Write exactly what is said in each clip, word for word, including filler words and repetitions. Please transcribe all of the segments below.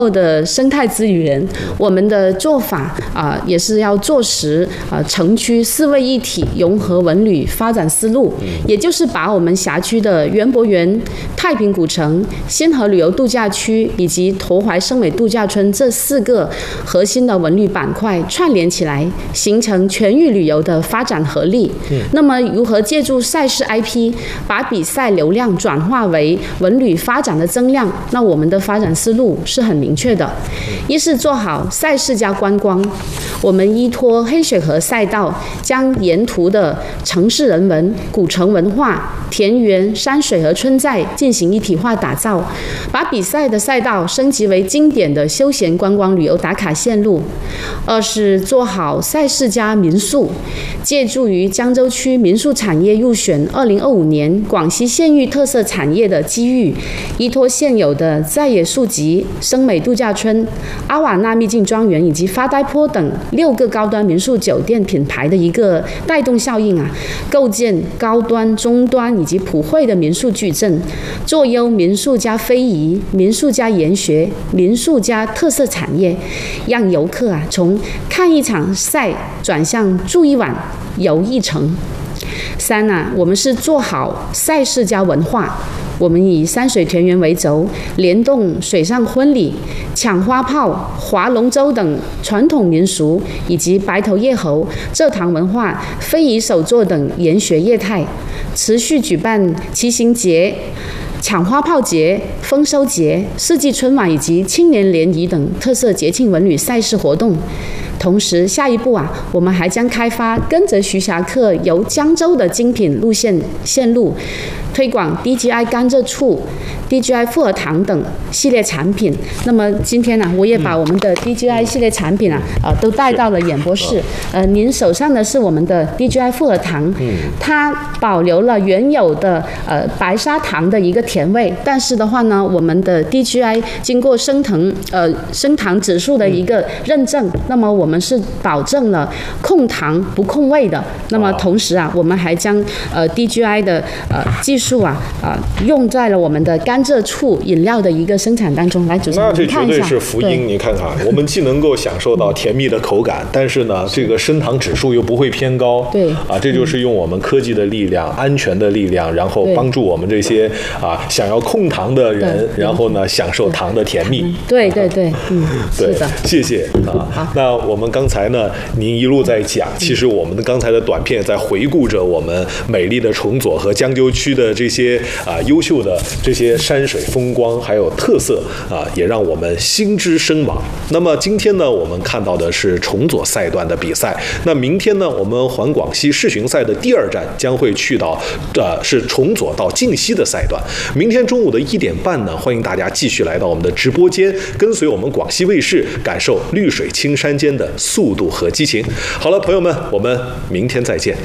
的生态资源，我们的做法啊、呃、也是要做实啊、呃、城区四位一体融合文旅发展思路，也就是把我们辖区的园博园、太平古城、仙河旅游度假区以及头怀生美度假村这四个核心的文旅板块串联起来，形成全域旅游的发展合力。那么如何借助赛事 I P 把比赛流量转化为文旅发展的增量？那我们的发展思路是很明确的，一是做好赛事加观光，我们依托黑水河赛道，将沿途的城市人文、古城文化、田园、山水和村寨进行一体化打造，把比赛的赛道升级为经典的休闲观光旅游打卡线路。二是做好赛事加民宿，借助于江州区民宿产业入选二零二五年广西县域特色产业的机遇，依托现有的在野树集、生美度假村、阿瓦纳秘境庄园以及发呆坡等六个高端民宿酒店品牌的一个带动效应啊，构建高端、中端以及普惠的民宿矩阵，做优民宿加非遗、民宿加研学、民宿加特色产业，让游客啊从看一场赛转向住一晚、游一城。三啊，我们是做好赛事加文化。我们以山水田园为轴，联动水上婚礼、抢花炮、划龙舟等传统民俗，以及白头叶猴、蔗糖文化、非遗手作等研学业态，持续举办骑行节、抢花炮节、丰收节、四季春晚以及青年联谊等特色节庆文旅赛事活动。同时，下一步啊，我们还将开发跟着徐霞客游江州的精品路线线路，推广 D G I 甘蔗醋、D G I 复合糖等系列产品。那么今天呢、啊，我也把我们的 D G I 系列产品啊，呃，都带到了演播室。呃，您手上的是我们的 D G I 复合糖，它保留了原有的呃白砂糖的一个甜味，但是的话呢，我们的 D G I 经过升糖呃升糖指数的一个认证，那么我们是保证了控糖不控味的。那么同时啊，我们还将呃 D G I 的呃技术啊啊、呃、用在了我们的甘蔗醋饮料的一个生产当中。来，主持人那这绝对是福音。 你看看，我们既能够享受到甜蜜的口感，但是呢，这个升糖指数又不会偏高。 对啊，这就是用我们科技的力量、安全的力量，然后帮助我们这些啊想要控糖的人，然后呢享受糖的甜蜜。 对对对，嗯， 对， 是的， 谢谢啊。那我们刚才呢，您一路在讲，其实我们的刚才的短片在回顾着我们美丽的崇左和江州区的这些啊优秀的这些山水风光还有特色啊，也让我们心之生往。那么今天呢，我们看到的是崇左赛段的比赛。那明天呢，我们环广西世巡赛的第二站将会去到呃是崇左到靖西的赛段。明天中午的一点半呢，欢迎大家继续来到我们的直播间，跟随我们广西卫视，感受绿水青山间的速度和激情。好了，朋友们，我们明天再见。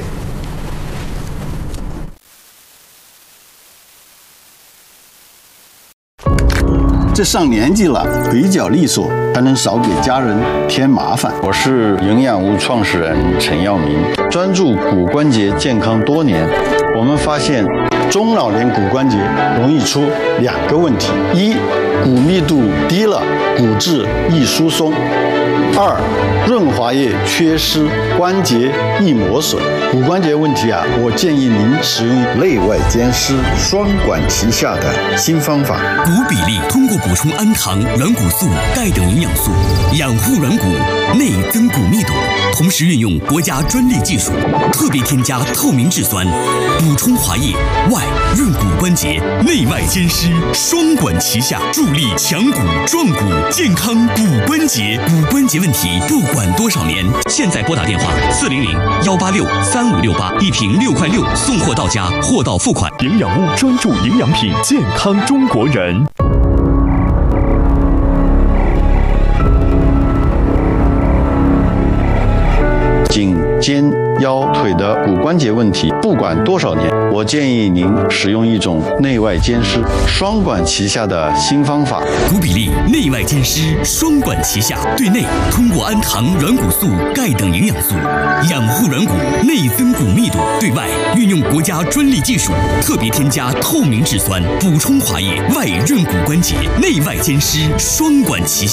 这上年纪了，比较利索，才能少给家人添麻烦。 我是营养屋创始人陈耀明，专注骨关节健康多年。我们发现， 中老年骨关节容易出两个问题：一，骨密度低了，骨质易疏松；二，润滑液缺失，关节易磨损。骨关节问题啊，我建议您使用内外兼施、双管齐下的新方法。 骨比例通过补充氨糖、软骨素、钙等营养素，养护软骨，内增骨密度，同时运用国家专利技术，特别添加透明质酸，补充滑液，外润骨关节，内外兼施，双管齐下，助力强骨壮骨，健康骨关节。骨关节问题不管多少年，现在拨打电话四零零幺八六三五六八，一瓶六块六，送货到家，货到付款。 营养屋专注营养品，健康中国人。 颈、肩、腰、腿的骨关节问题，不管多少年，我建议您使用一种内外兼施、双管齐下的新方法。 骨比例内外兼施，双管齐下。对内通过氨糖、软骨素、钙等营养素养护软骨，内增骨密度；对外运用国家专利技术，特别添加透明质酸，补充滑液，外润骨关节，内外兼施，双管齐下。